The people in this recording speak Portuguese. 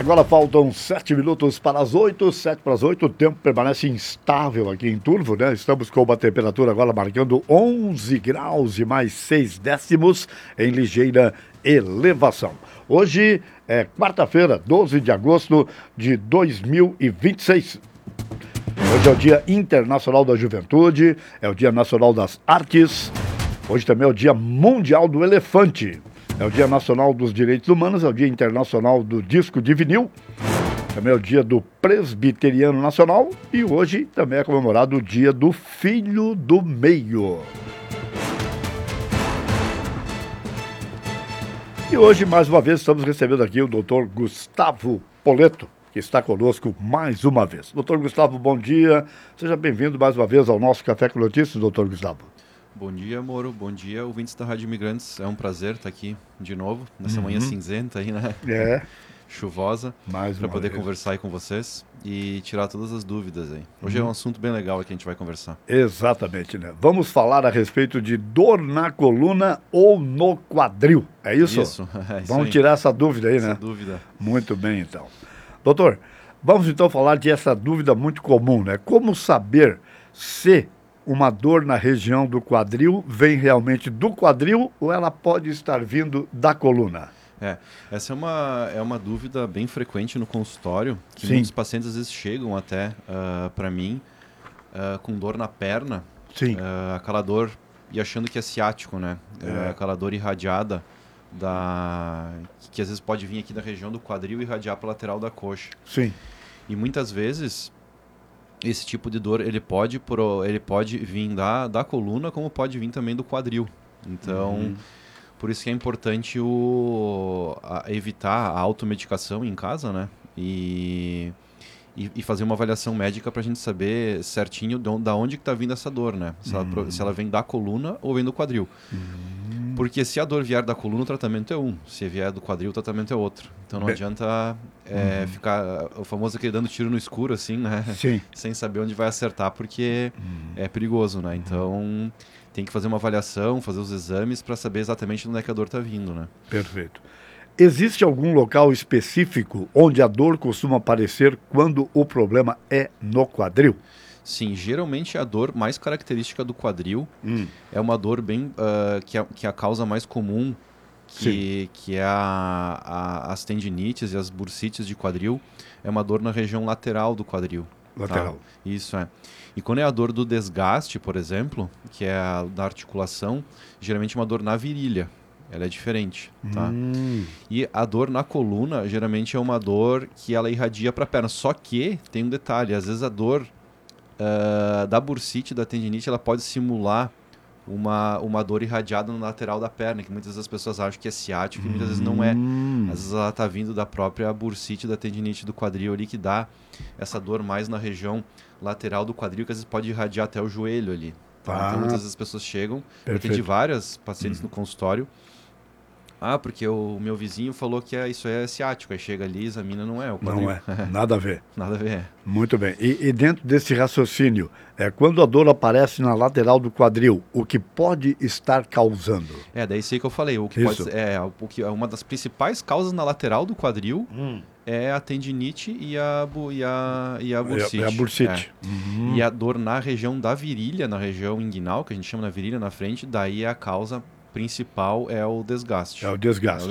Agora faltam 7 minutos para as 8, 7 para as 8. O tempo permanece instável aqui em Turvo, né? Estamos com uma temperatura agora marcando 11 graus e mais 6 décimos em ligeira elevação. Hoje é quarta-feira, 12 de agosto de 2026. Hoje é o Dia Internacional da Juventude, é o Dia Nacional das Artes. Hoje também é o Dia Mundial do Elefante. É o Dia Nacional dos Direitos Humanos, é o Dia Internacional do Disco de Vinil. Também é o Dia do Presbiteriano Nacional. E hoje também é comemorado o Dia do Filho do Meio. E hoje, mais uma vez, estamos recebendo aqui o Dr. Gustavo Poleto, que está conosco mais uma vez. Dr. Gustavo, bom dia. Seja bem-vindo mais uma vez ao nosso Café com Notícias, Dr. Gustavo. Bom dia, Moro. Bom dia, ouvintes da Rádio Imigrantes. É um prazer estar aqui de novo, nessa manhã cinzenta aí, né? Chuvosa, para poder conversar aí com vocês e tirar todas as dúvidas aí. Hoje é um assunto bem legal que a gente vai conversar. Exatamente, né? Vamos falar a respeito de dor na coluna ou no quadril, é isso? Isso, Vamos tirar essa dúvida aí, né? Essa dúvida. Muito bem, então. Doutor, vamos então falar de essa dúvida muito comum, né? Como saber se uma dor na região do quadril vem realmente do quadril ou ela pode estar vindo da coluna? Essa é uma dúvida bem frequente no consultório, que Sim. muitos pacientes às vezes chegam até para mim com dor na perna, Sim. aquela dor, e achando que é ciático, né? Aquela dor irradiada, que às vezes pode vir aqui da região do quadril e irradiar para a lateral da coxa. Sim. E muitas vezes esse tipo de dor ele pode vir da coluna, como pode vir também do quadril. Então, por isso que é importante evitar a automedicação em casa, né? E fazer uma avaliação médica para a gente saber certinho da onde que está vindo essa dor, né? Se ela vem da coluna ou vem do quadril. Porque se a dor vier da coluna, o tratamento é um. Se vier do quadril, o tratamento é outro. Então não adianta ficar o famoso aquele dando tiro no escuro, assim, né? Sim. Sem saber onde vai acertar, porque é perigoso, né? Então tem que fazer uma avaliação, fazer os exames para saber exatamente onde é que a dor está vindo, né? Perfeito. Existe algum local específico onde a dor costuma aparecer quando o problema é no quadril? Sim, geralmente a dor mais característica do quadril é uma dor bem que é a causa mais comum, que é as tendinites e as bursites de quadril, é uma dor na região lateral do quadril. Lateral. Tá? Isso é. E quando é a dor do desgaste, por exemplo, que é a da articulação, geralmente é uma dor na virilha. Ela é diferente, tá? E a dor na coluna, geralmente é uma dor que ela irradia para a perna. Só que tem um detalhe, às vezes a dor da bursite, da tendinite, ela pode simular uma dor irradiada no lateral da perna, que muitas vezes as pessoas acham que é ciático e muitas vezes não é. Às vezes ela está vindo da própria bursite da tendinite do quadril ali, que dá essa dor mais na região lateral do quadril, que às vezes pode irradiar até o joelho ali. Tá? Então muitas vezes as pessoas chegam, eu atendi várias pacientes no consultório, porque o meu vizinho falou que isso é ciático. Aí chega ali, examina, não é o quadril. Não é, nada a ver. Nada a ver. Muito bem. E dentro desse raciocínio, quando a dor aparece na lateral do quadril, o que pode estar causando? Daí sei que eu falei. Uma das principais causas na lateral do quadril é a tendinite e a bursite. É a bursite. E a dor na região da virilha, na região inguinal, que a gente chama na virilha na frente, daí a causa principal é o desgaste. É o desgaste.